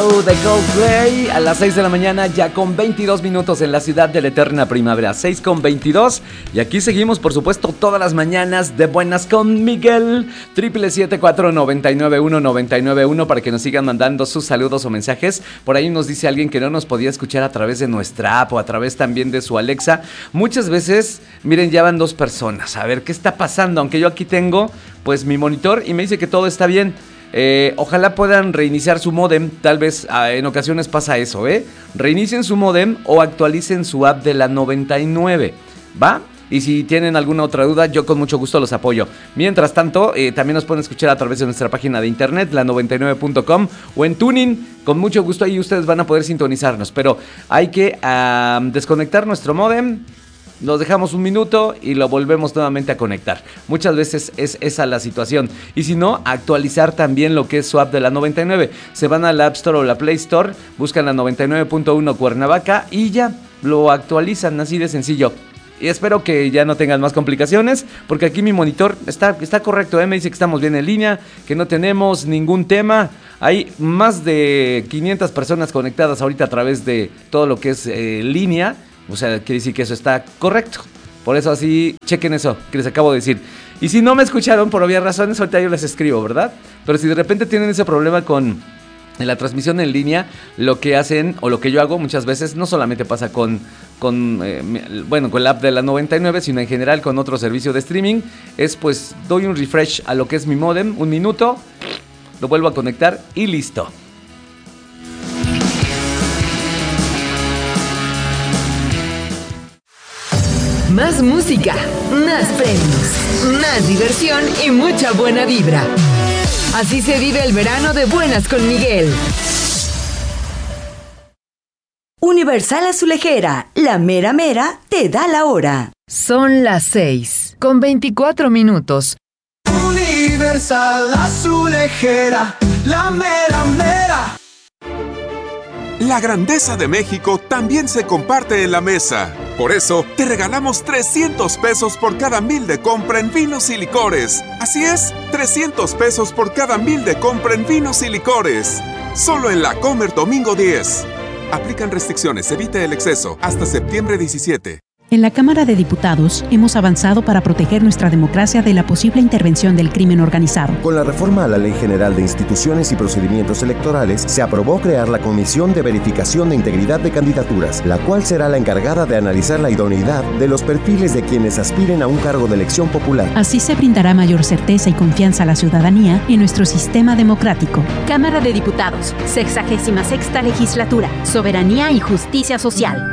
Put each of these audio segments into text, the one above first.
You de Coldplay a las 6 de la mañana, ya con 22 minutos en la ciudad de la eterna primavera, 6 con 22. Y aquí seguimos, por supuesto, todas las mañanas de buenas con Miguel. 777-499-1991 para que nos sigan mandando sus saludos o mensajes. Por ahí nos dice alguien que no nos podía escuchar a través de nuestra app o a través también de su Alexa. Muchas veces, miren, ya van 2 personas. A ver, ¿qué está pasando? Aunque yo aquí tengo, pues, mi monitor y me dice que todo está bien. Ojalá puedan reiniciar su módem. Tal vez en ocasiones pasa eso, reinicien su módem o actualicen su app de la 99, ¿va? Y si tienen alguna otra duda, yo con mucho gusto los apoyo. Mientras tanto, también nos pueden escuchar a través de nuestra página de internet, la99.com, o en Tuning. Con mucho gusto ahí ustedes van a poder sintonizarnos. Pero hay que desconectar nuestro módem. Nos dejamos un minuto y lo volvemos nuevamente a conectar. Muchas veces es esa la situación. Y si no, actualizar también lo que es su app de la 99. Se van a la App Store o la Play Store, buscan la 99.1 Cuernavaca y ya lo actualizan, así de sencillo. Y espero que ya no tengan más complicaciones, porque aquí mi monitor está correcto, me dice que estamos bien en línea, que no tenemos ningún tema. Hay más de 500 personas conectadas ahorita a través de todo lo que es línea. O sea, quiere decir que eso está correcto. Por eso así, chequen eso que les acabo de decir. Y si no me escucharon por obvias razones, ahorita yo les escribo, ¿verdad? Pero si de repente tienen ese problema con la transmisión en línea, lo que hacen, o lo que yo hago muchas veces, no solamente pasa con la app de la 99, sino en general con otro servicio de streaming, es pues doy un refresh a lo que es mi módem, un minuto, lo vuelvo a conectar y listo. Más música, más premios, más diversión y mucha buena vibra. Así se vive el verano de Buenas con Miguel. Universal Azulejera, la mera mera te da la hora. Son las 6 con 24 minutos. Universal Azulejera, la mera mera. La grandeza de México también se comparte en la mesa. Por eso, te regalamos 300 pesos por cada 1,000 de compra en vinos y licores. Así es, 300 pesos por cada 1,000 de compra en vinos y licores. Solo en La Comer Domingo 10. Aplican restricciones, evite el exceso. Hasta septiembre 17. En la Cámara de Diputados hemos avanzado para proteger nuestra democracia de la posible intervención del crimen organizado. Con la reforma a la Ley General de Instituciones y Procedimientos Electorales, se aprobó crear la Comisión de Verificación de Integridad de Candidaturas, la cual será la encargada de analizar la idoneidad de los perfiles de quienes aspiren a un cargo de elección popular. Así se brindará mayor certeza y confianza a la ciudadanía en nuestro sistema democrático. Cámara de Diputados, 66ª Legislatura, Soberanía y Justicia Social.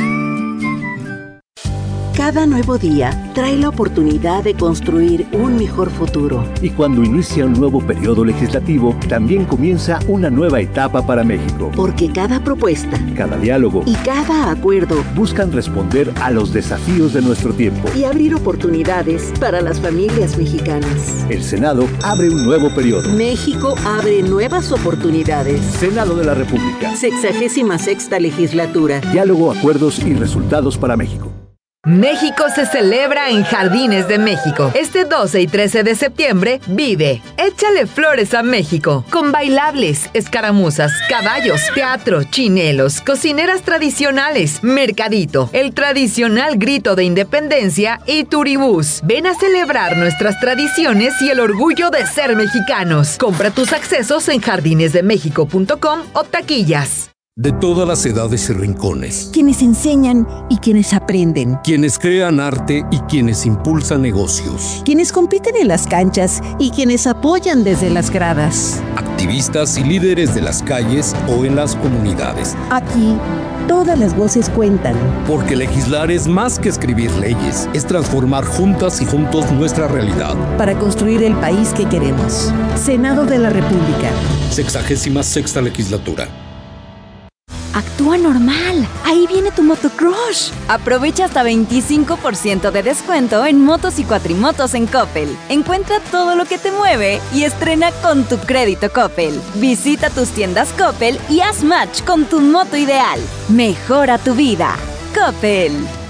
Cada nuevo día trae la oportunidad de construir un mejor futuro. Y cuando inicia un nuevo periodo legislativo, también comienza una nueva etapa para México. Porque cada propuesta, cada diálogo y cada acuerdo buscan responder a los desafíos de nuestro tiempo y abrir oportunidades para las familias mexicanas. El Senado abre un nuevo periodo. México abre nuevas oportunidades. Senado de la República. 66ª Legislatura. Diálogo, acuerdos y resultados para México. México se celebra en Jardines de México. Este 12 y 13 de septiembre, vive Échale Flores a México, con bailables, escaramuzas, caballos, teatro, chinelos, cocineras tradicionales, mercadito, el tradicional grito de independencia y turibús. Ven a celebrar nuestras tradiciones y el orgullo de ser mexicanos. Compra tus accesos en jardinesdemexico.com o taquillas. De todas las edades y rincones. Quienes enseñan y quienes aprenden. Quienes crean arte y quienes impulsan negocios. Quienes compiten en las canchas y quienes apoyan desde las gradas. Activistas y líderes de las calles o en las comunidades. Aquí, todas las voces cuentan. Porque legislar es más que escribir leyes. Es transformar juntas y juntos nuestra realidad. Para construir el país que queremos. Senado de la República. 66ª Legislatura. Actúa normal. Ahí viene tu motocrush. Aprovecha hasta 25% de descuento en motos y cuatrimotos en Coppel. Encuentra todo lo que te mueve y estrena con tu crédito Coppel. Visita tus tiendas Coppel y haz match con tu moto ideal. Mejora tu vida. Coppel.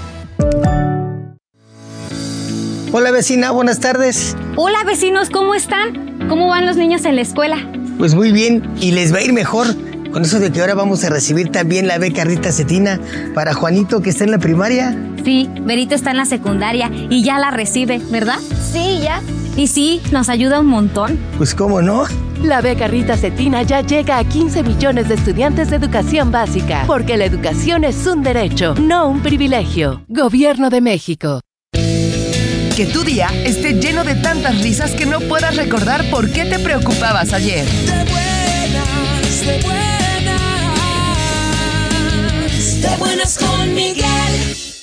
Hola vecina, buenas tardes. Hola vecinos, ¿cómo están? ¿Cómo van los niños en la escuela? Pues muy bien, y les va a ir mejor. Con eso de que ahora vamos a recibir también la beca Rita Cetina para Juanito, que está en la primaria. Sí, Berito está en la secundaria y ya la recibe, ¿verdad? Sí, ya. Y sí, nos ayuda un montón. Pues cómo no. La beca Rita Cetina ya llega a 15 millones de estudiantes de educación básica, porque la educación es un derecho, no un privilegio. Gobierno de México. Que tu día esté lleno de tantas risas que no puedas recordar por qué te preocupabas ayer. De buenas con Miguel.